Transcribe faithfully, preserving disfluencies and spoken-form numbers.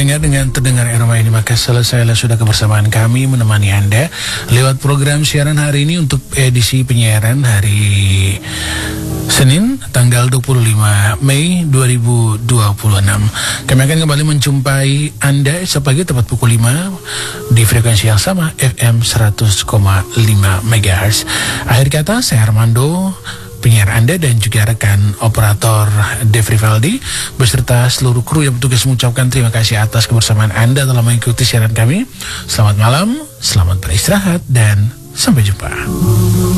Pendengar dengan terdengar Eroma ini, maka selesailah sudah kebersamaan kami menemani Anda lewat program siaran hari ini untuk edisi penyiaran hari Senin tanggal dua puluh lima Mei dua ribu dua puluh enam. Kami akan kembali menjumpai Anda esok pagi tepat pukul lima di frekuensi yang sama F M seratus koma lima megahertz. Akhir kata, saya Armando, penyiar Anda dan juga rekan operator Dev Rivaldi beserta seluruh kru yang bertugas mengucapkan terima kasih atas kebersamaan Anda dalam mengikuti siaran kami. Selamat malam, selamat beristirahat, dan sampai jumpa.